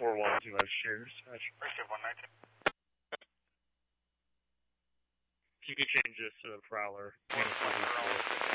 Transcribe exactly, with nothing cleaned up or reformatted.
four one two five shares. one nineteen. You could change this to the Prowler.